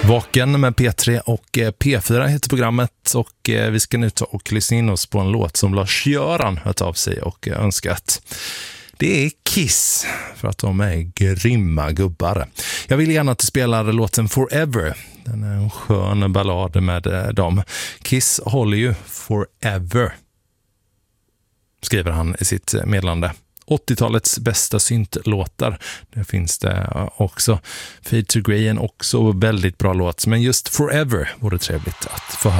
Vaken med P3 och P4 heter programmet och vi ska nu ta och lyssna in oss på en låt som Lars-Göran hört av sig och önskat. Det är Kiss, för att de är grymma gubbar. Jag vill gärna att du spelar låten Forever. Den är en skön ballad med dem. Kiss håller ju forever, skriver han i sitt meddelande. 80-talets bästa syntlåtar, det finns det också. Fade to Grey är också väldigt bra låt, men just Forever vore trevligt att få höra.